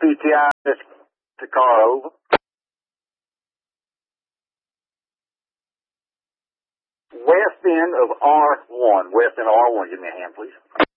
PTI, this the car over. West end of R1. West end of R1. Give me a hand, please.